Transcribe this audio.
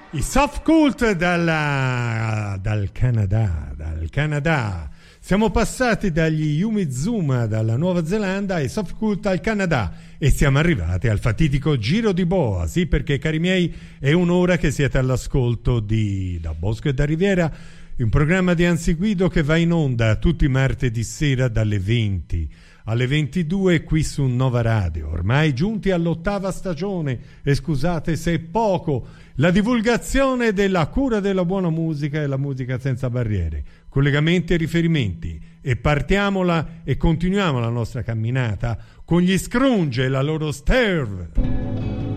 I Soft Cult dal Canada. Siamo passati dagli Yumi Zuma dalla Nuova Zelanda ai Soft Cult al Canada e siamo arrivati al fatidico Giro di Boa. Sì, perché cari miei, è un'ora che siete all'ascolto di Da Bosco e da Riviera, un programma di Anzi Guido che va in onda tutti i martedì sera dalle 20 alle 22 qui su Nova Radio, ormai giunti all'8ª stagione, e scusate se è poco, la divulgazione della cura della buona musica e la musica senza barriere, collegamenti e riferimenti, e partiamola e continuiamo la nostra camminata con gli Scrunge e la loro Sterve.